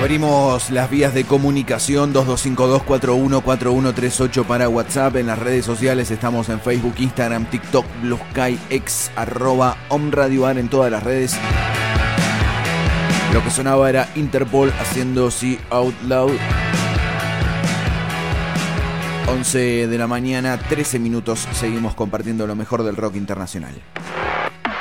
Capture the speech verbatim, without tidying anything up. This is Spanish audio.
Abrimos las vías de comunicación dos dos cinco dos, cuatro uno cuatro uno tres ocho para WhatsApp. En las redes sociales estamos en Facebook, Instagram, TikTok, Blue Sky, X, arroba OmRadioAR en todas las redes. Lo que sonaba era Interpol haciendo See Out Loud. once de la mañana, trece minutos. Seguimos compartiendo lo mejor del rock internacional.